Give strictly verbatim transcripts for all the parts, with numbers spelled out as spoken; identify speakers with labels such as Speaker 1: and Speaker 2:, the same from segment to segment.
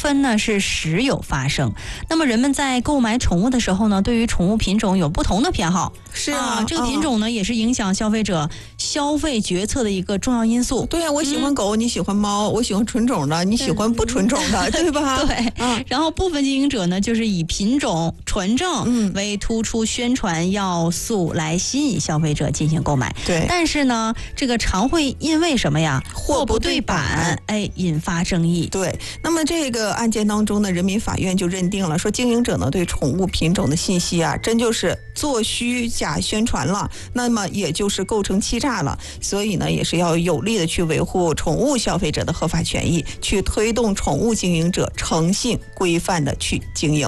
Speaker 1: 纷呢是时有发生。那么人们在购买宠物的时候呢，对于宠物品种有不同的偏好。
Speaker 2: 是啊，
Speaker 1: 啊，这个品种呢、嗯、也是影响消费者消费决策的一个重要因素。
Speaker 2: 对啊，我喜欢狗、嗯、你喜欢猫，我喜欢纯种的，你喜欢不纯种的，对吧？
Speaker 1: 对、
Speaker 2: 嗯。
Speaker 1: 然后部分经营者呢，就是以品种纯正为突出宣传要素来吸引消费者进行购买。
Speaker 2: 对。
Speaker 1: 但是呢，这个常会因为什么呀？货不对版，哎，引发争议。
Speaker 2: 对。那么这个案件当中呢，人民法院就认定了，说经营者呢对宠物品种的信息啊，真就是做虚假宣传了，那么也就是构成欺诈了。所以呢，也是要有力的去维护宠物消费者的合法权益，去推动宠物经营者诚信规范的去经营。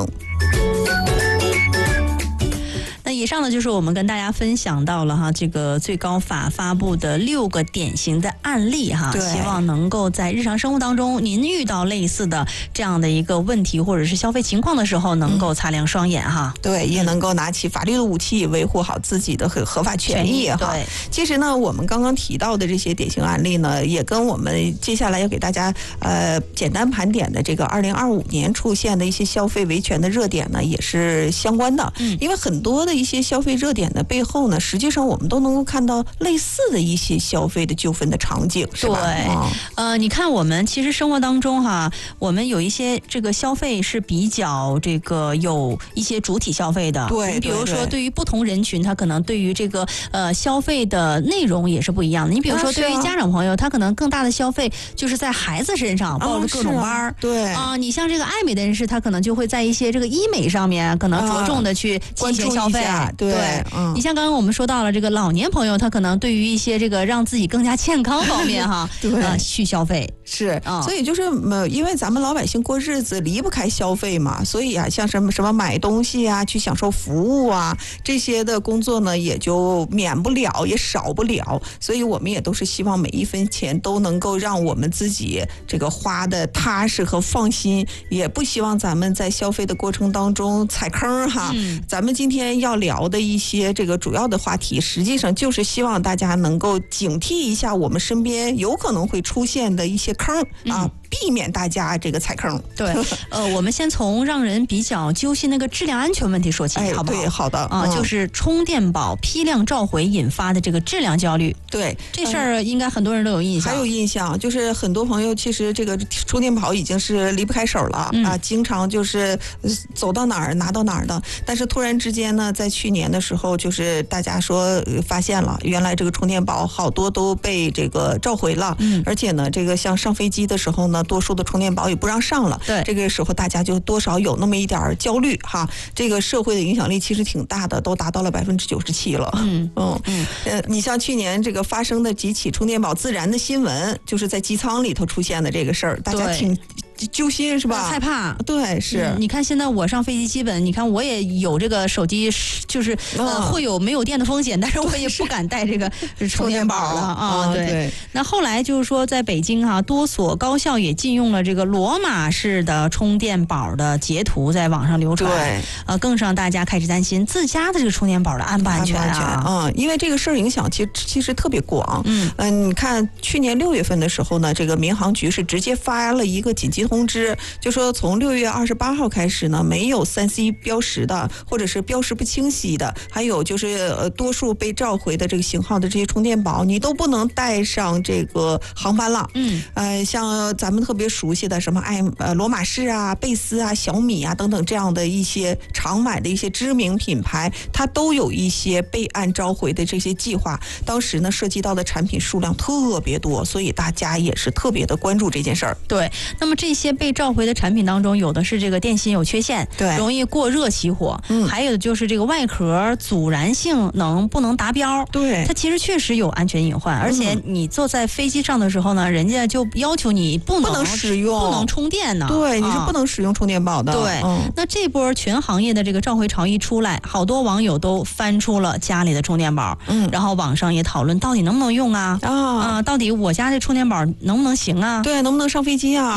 Speaker 1: 那以上呢，就是我们跟大家分享到了哈，这个最高法发布的六个典型的案例哈，希望能够在日常生活当中，您遇到类似的这样的一个问题或者是消费情况的时候，能够擦亮双眼哈。
Speaker 2: 嗯、对，也能够拿起法律的武器，维护好自己的合合法权益哈。
Speaker 1: 对，
Speaker 2: 其实呢，我们刚刚提到的这些典型案例呢，也跟我们接下来要给大家呃简单盘点的这个二零二五年出现的一些消费维权的热点呢，也是相关的。嗯，因为很多的一些消费热点的背后呢，实际上我们都能够看到类似的一些消费的纠纷的场景，是吧？
Speaker 1: 对，嗯、呃，你看我们其实生活当中哈，我们有一些这个消费是比较这个有一些主体消费的，
Speaker 2: 对，
Speaker 1: 你比如说对于不同人群，他可能对于这个呃消费的内容也是不一样的。你比如说对于家长朋友，他可能更大的消费就是在孩子身上报着各种班儿、
Speaker 2: 哦啊，对
Speaker 1: 啊、呃，你像这个爱美的人士，他可能就会在一些这个医美上面可能着重的去进行消费。
Speaker 2: 啊、对，
Speaker 1: 对嗯、你像刚刚我们说到了这个老年朋友，他可能对于一些这个让自己更加健康方面哈，
Speaker 2: 对、
Speaker 1: 呃，去消费
Speaker 2: 是、嗯，所以就是呃，因为咱们老百姓过日子离不开消费嘛，所以啊，像什么什么买东西啊，去享受服务啊，这些的工作呢，也就免不了，也少不了。所以我们也都是希望每一分钱都能够让我们自己这个花的踏实和放心，也不希望咱们在消费的过程当中踩坑哈。嗯、咱们今天要聊的一些这个主要的话题，实际上就是希望大家能够警惕一下我们身边有可能会出现的一些坑啊。嗯，避免大家这个踩坑。
Speaker 1: 对，呃，我们先从让人比较揪心那个质量安全问题说起，
Speaker 2: 哎、
Speaker 1: 好不好？
Speaker 2: 对，好的
Speaker 1: 啊、呃嗯，就是充电宝批量召回引发的这个质量焦虑。
Speaker 2: 对，
Speaker 1: 这事儿应该很多人都有印象。
Speaker 2: 还有印象，就是很多朋友其实这个充电宝已经是离不开手了、嗯、啊，经常就是走到哪儿拿到哪儿的。但是突然之间呢，在去年的时候，就是大家说发现了，原来这个充电宝好多都被这个召回了。嗯，而且呢，这个像上飞机的时候呢，多数的充电宝也不让上了。
Speaker 1: 对，
Speaker 2: 这个时候大家就多少有那么一点焦虑哈。这个社会的影响力其实挺大的，都达到了百分之九十七了。嗯嗯嗯。呃，你像去年这个发生的几起充电宝自燃的新闻，就是在机舱里头出现的这个事儿，大家挺揪心是吧？
Speaker 1: 害怕。
Speaker 2: 对，是、
Speaker 1: 嗯。你看现在我上飞机，基本你看我也有这个手机，就是呃、嗯、会有没有电的风险，但是我也不敢带这个充电宝了啊。对, 对。那后来就是说，在北京哈、啊，多所高校也禁用了这个罗马式的充电宝的截图在网上流传。
Speaker 2: 对。
Speaker 1: 呃，更是让大家开始担心自家的这个充电宝的安不安全啊？
Speaker 2: 嗯，因为这个事儿影响其实其实特别广。嗯嗯、呃，你看去年六月份的时候呢，这个民航局是直接发了一个紧急通知，就说从六月二十八号开始呢，没有三 C 标识的，或者是标识不清晰的，还有就是呃多数被召回的这个型号的这些充电宝，你都不能带上这个航班了。嗯，呃，像咱们特别熟悉的什么爱呃罗马士啊、贝斯啊、小米啊等等这样的一些常买的一些知名品牌，它都有一些备案召回的这些计划。当时呢，涉及到的产品数量特别多，所以大家也是特别的关注这件事儿。
Speaker 1: 对，那么这些被召回的产品当中，有的是这个电芯有缺陷，
Speaker 2: 对，
Speaker 1: 容易过热起火，嗯，还有的就是这个外壳阻燃性能不能达标，
Speaker 2: 对，
Speaker 1: 它其实确实有安全隐患，而且你坐在飞机上的时候呢，人家就要求你不能
Speaker 2: 不能使用，
Speaker 1: 不能充电呢，
Speaker 2: 对，你是不能使用充电宝的。
Speaker 1: 对，
Speaker 2: 嗯，
Speaker 1: 那这波全行业的这个召回潮一出来，好多网友都翻出了家里的充电宝，嗯，然后网上也讨论到底能不能用啊，啊，啊到底我家这充电宝能不能行啊？
Speaker 2: 对，能不能上飞机啊？嗯啊，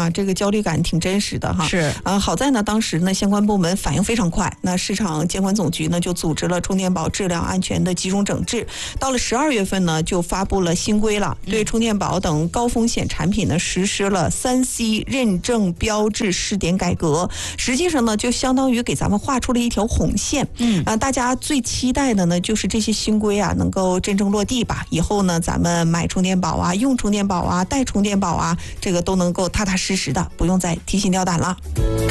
Speaker 2: 啊，这个焦虑感挺真实的哈。
Speaker 1: 是
Speaker 2: 啊，好在呢，当时呢相关部门反应非常快，那市场监管总局呢就组织了充电宝质量安全的集中整治。到了十二月份呢，就发布了新规了，对充电宝等高风险产品呢实施了三 C 认证标志试点改革。实际上呢，就相当于给咱们画出了一条红线。嗯啊，大家最期待的呢，就是这些新规啊能够真正落地吧。以后呢，咱们买充电宝啊、用充电宝啊、带充电宝啊，这个都能够踏踏实实的，不用再提心吊胆了。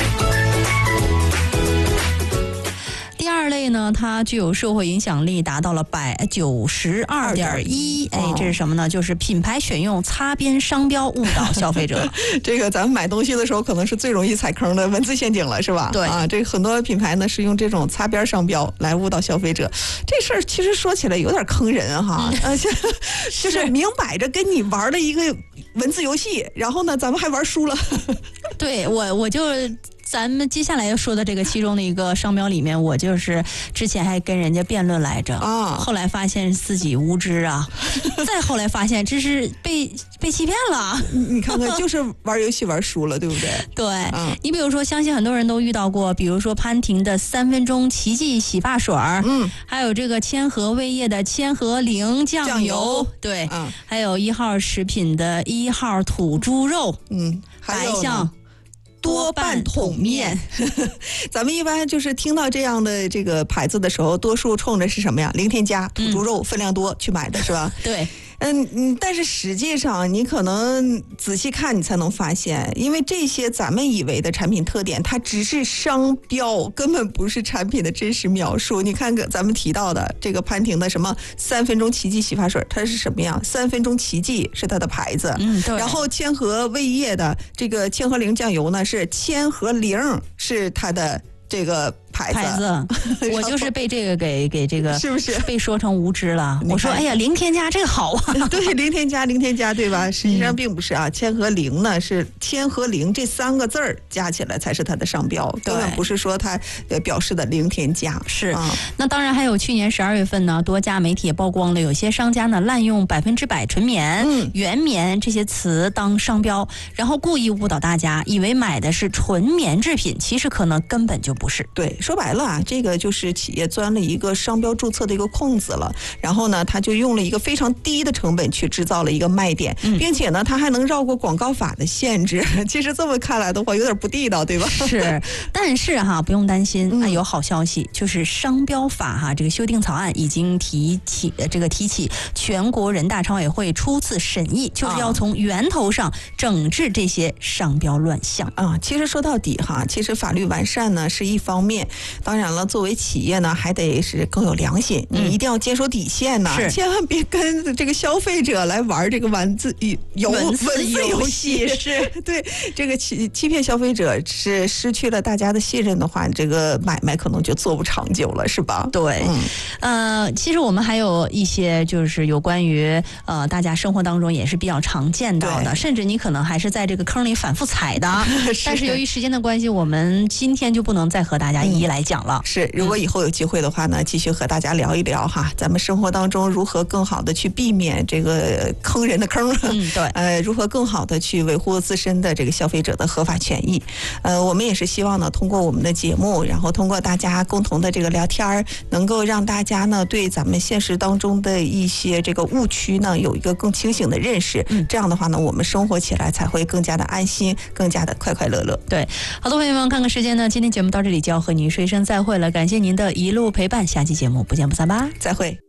Speaker 1: 第二类呢，它具有社会影响力达到了百九十二点一，哎，这是什么呢？就是品牌选用擦边商标误导消费者。
Speaker 2: 这个咱们买东西的时候，可能是最容易踩坑的文字陷阱了，是吧？
Speaker 1: 对
Speaker 2: 啊，这个很多品牌呢是用这种擦边商标来误导消费者。这事儿其实说起来有点坑人哈，而且、嗯、就是明摆着跟你玩了一个文字游戏，然后呢，咱们还玩输了。
Speaker 1: 对我，我就。咱们接下来要说的这个其中的一个商标里面，我就是之前还跟人家辩论来着啊，后来发现自己无知啊，再后来发现这是被被欺骗了。
Speaker 2: 你看看，就是玩游戏玩输了，对不对？
Speaker 1: 对、嗯，你比如说，相信很多人都遇到过，比如说潘婷的三分钟奇迹洗发水，嗯，还有这个千和味业的千和灵酱油，酱油对、嗯，还有一号食品的一号土猪肉，嗯，白象。多半桶面，
Speaker 2: 咱们一般就是听到这样的这个牌子的时候，多数冲着是什么呀？零添加、土猪肉分量多去买的是吧？
Speaker 1: 对。
Speaker 2: 嗯嗯，但是实际上你可能仔细看，你才能发现，因为这些咱们以为的产品特点，它只是商标，根本不是产品的真实描述。你看咱们提到的这个潘婷的什么三分钟奇迹洗发水，它是什么呀？三分钟奇迹是它的牌子，嗯，对。然后千和味业的这个千和灵酱油呢，是千和灵是它的这个。牌子，
Speaker 1: 牌子我就是被这个给给这个
Speaker 2: 是不是
Speaker 1: 被说成无知了？我说哎呀，零添加这个好啊，
Speaker 2: 对，零添加零添加对吧？实际上并不是啊，千和灵呢是千和灵这三个字儿加起来才是它的商标，根本不是说它表示的零添加。
Speaker 1: 是、啊，那当然还有去年十二月份呢，多家媒体也曝光了有些商家呢滥用百分之百纯棉、嗯、原棉这些词当商标，然后故意误导大家，以为买的是纯棉制品，其实可能根本就不是。
Speaker 2: 对。说白了啊，这个就是企业钻了一个商标注册的一个空子了，然后呢，他就用了一个非常低的成本去制造了一个卖点，嗯、并且呢，他还能绕过广告法的限制。其实这么看来的话，有点不地道，对吧？
Speaker 1: 是，但是哈，不用担心，嗯、有好消息，就是商标法哈这个修订草案已经提起这个提起全国人大常委会初次审议，就是要从源头上整治这些商标乱象
Speaker 2: 啊。其实说到底哈，其实法律完善呢是一方面。当然了，作为企业呢，还得是更有良心，你一定要坚守底线呢、嗯，千万别跟这个消费者来玩这个文字游
Speaker 1: 文
Speaker 2: 字游戏。是对这个欺欺骗消费者，是失去了大家的信任的话，这个买卖可能就做不长久了，是吧？
Speaker 1: 对，嗯、呃，其实我们还有一些就是有关于呃大家生活当中也是比较常见到的，甚至你可能还是在这个坑里反复踩的，是但是由于时间的关系，我们今天就不能再和大家一一来讲了。
Speaker 2: 是，如果以后有机会的话呢，继续和大家聊一聊哈，咱们生活当中如何更好的去避免这个坑人的坑，
Speaker 1: 嗯，对，
Speaker 2: 呃，如何更好的去维护自身的这个消费者的合法权益。呃，我们也是希望呢，通过我们的节目，然后通过大家共同的这个聊天，能够让大家呢对咱们现实当中的一些这个误区呢有一个更清醒的认识。嗯，这样的话呢，我们生活起来才会更加的安心，更加的快快乐乐。
Speaker 1: 对，好的，朋友们，看看时间呢，今天节目到这里就要和您说一声再会了，感谢您的一路陪伴，下期节目不见不散吧，
Speaker 2: 再会。